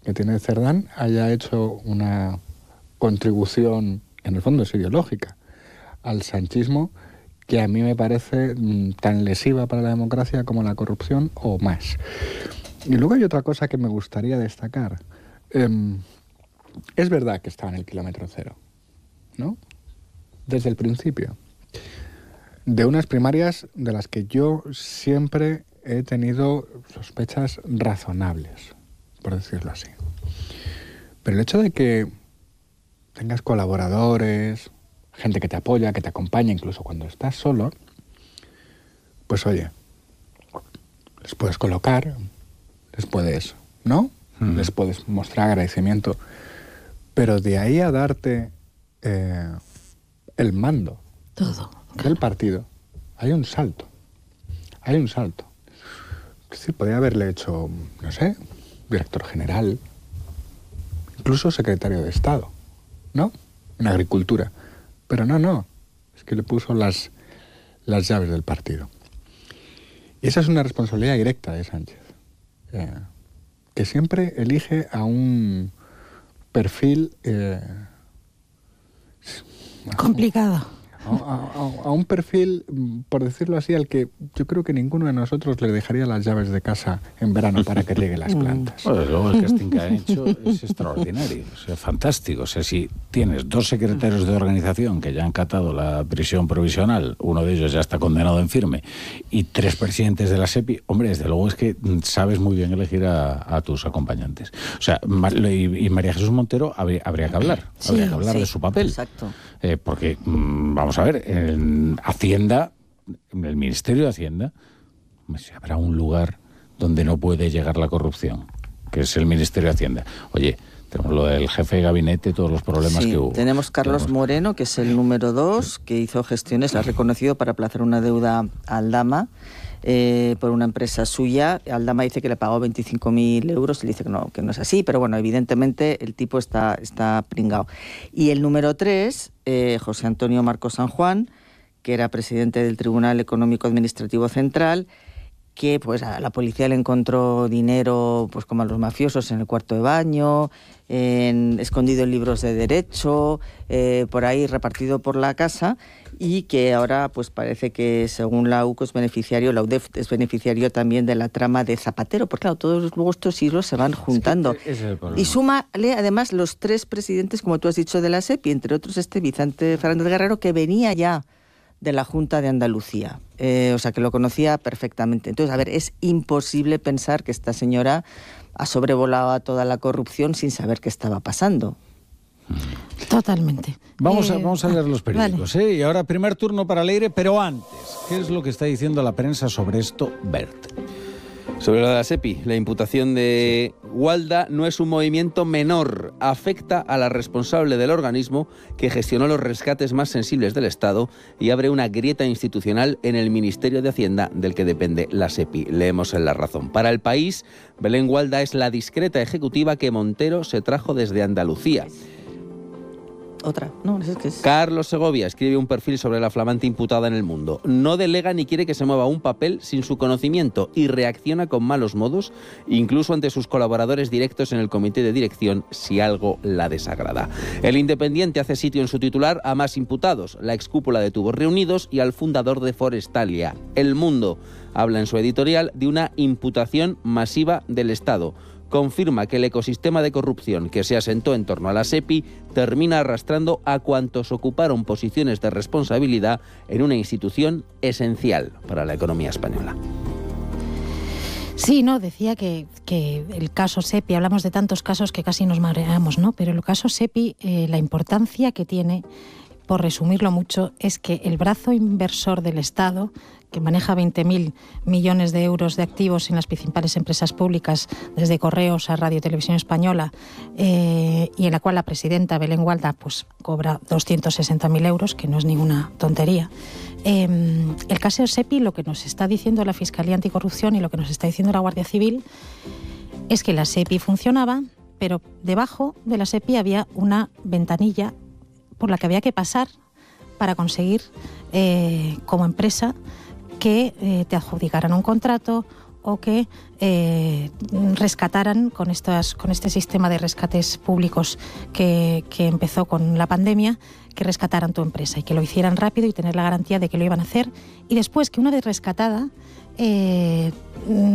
que tiene Cerdán haya hecho una contribución, en el fondo es ideológica, al sanchismo, que a mí me parece tan lesiva para la democracia como la corrupción o más. Y luego hay otra cosa que me gustaría destacar. Es verdad que estaba en el kilómetro cero, ¿no? Desde el principio. De unas primarias de las que yo siempre he tenido sospechas razonables, por decirlo así. Pero el hecho de que tengas colaboradores, gente que te apoya, que te acompaña, incluso cuando estás solo, pues oye, les puedes colocar, les puedes, ¿no? Les puedes mostrar agradecimiento, pero de ahí a darte el mando todo del partido, hay un salto. Hay un salto. Es decir, podría haberle hecho, no sé, director general, incluso secretario de Estado, ¿no? En Agricultura. Pero no. Es que le puso las llaves del partido. Y esa es una responsabilidad directa de Sánchez. Que siempre elige a un perfil... complicado. A un perfil, por decirlo así, al que yo creo que ninguno de nosotros le dejaría las llaves de casa en verano para que riegue las plantas. Bueno, luego el casting que han hecho es extraordinario, o sea, fantástico. O sea, si tienes 2 secretarios de organización que ya han catado la prisión provisional, uno de ellos ya está condenado en firme, y 3 presidentes de la SEPI, hombre, desde luego es que sabes muy bien elegir a tus acompañantes. O sea, y María Jesús Montero habría que hablar, de su papel. Exacto. Porque, vamos a ver, en Hacienda, en el Ministerio de Hacienda, habrá un lugar donde no puede llegar la corrupción, que es el Ministerio de Hacienda. Oye, tenemos lo del jefe de gabinete, todos los problemas que hubo. Tenemos Carlos Moreno, que es el número 2, que hizo gestiones, la ha reconocido, para aplazar una deuda a Aldama por una empresa suya. Aldama dice que le pagó 25.000 euros, y dice que no es así, pero bueno, evidentemente el tipo está pringado. Y el número 3, José Antonio Marcos San Juan, que era presidente del Tribunal Económico Administrativo Central, que pues a la policía le encontró dinero, pues como a los mafiosos, en el cuarto de baño, escondido en libros de derecho, por ahí repartido por la casa, y que ahora pues parece que, según la UCO, la UDEF es beneficiario también de la trama de Zapatero, porque claro, todos luego estos hilos se van juntando. Y súmale además los 3 presidentes, como tú has dicho, de la SEPI, entre otros Vicente Fernández Guerrero, que venía ya de la Junta de Andalucía, o sea que lo conocía perfectamente. Entonces, a ver, es imposible pensar que esta señora ha sobrevolado a toda la corrupción sin saber qué estaba pasando. Totalmente. Vamos a leer los periódicos, vale. Y ahora primer turno para Leire, pero antes, ¿qué es lo que está diciendo la prensa sobre esto, Bert? Sobre lo de la SEPI, la imputación de Walda no es un movimiento menor. Afecta a la responsable del organismo que gestionó los rescates más sensibles del Estado y abre una grieta institucional en el Ministerio de Hacienda, del que depende la SEPI. Leemos en La Razón. Para El País, Belén Walda es la discreta ejecutiva que Montero se trajo desde Andalucía. Otra, no, es que es... Carlos Segovia escribe un perfil sobre la flamante imputada en El Mundo. No delega ni quiere que se mueva un papel sin su conocimiento y reacciona con malos modos, incluso ante sus colaboradores directos en el comité de dirección, si algo la desagrada. El Independiente hace sitio en su titular a más imputados, la excúpula de Tubos Reunidos y al fundador de Forestalia. El Mundo habla en su editorial de una imputación masiva del Estado. Confirma que el ecosistema de corrupción que se asentó en torno a la SEPI termina arrastrando a cuantos ocuparon posiciones de responsabilidad en una institución esencial para la economía española. Sí, no, decía que el caso SEPI, hablamos de tantos casos que casi nos mareamos, ¿no? Pero el caso SEPI, la importancia que tiene, por resumirlo mucho, es que el brazo inversor del Estado, que maneja 20.000 millones de euros de activos en las principales empresas públicas, desde Correos a Radio Televisión Española, y en la cual la presidenta Belén Walda pues cobra 260.000 euros, que no es ninguna tontería. El caso SEPI, lo que nos está diciendo la Fiscalía Anticorrupción y lo que nos está diciendo la Guardia Civil es que la SEPI funcionaba, pero debajo de la SEPI había una ventanilla por la que había que pasar para conseguir, como empresa, que te adjudicaran un contrato o que rescataran con este sistema de rescates públicos que empezó con la pandemia, que rescataran tu empresa y que lo hicieran rápido y tener la garantía de que lo iban a hacer. Y después que una vez rescatada,